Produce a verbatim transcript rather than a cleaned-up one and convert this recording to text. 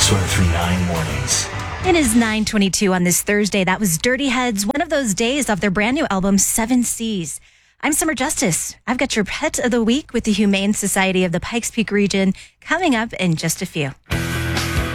Mix one oh three point nine Mornings. It is nine twenty-two on this Thursday. That was Dirty Heads, one of those days off their brand new album, Seven Seas. I'm Summer Justice. I've got your Pet of the Week with the Humane Society of the Pikes Peak region coming up in just a few.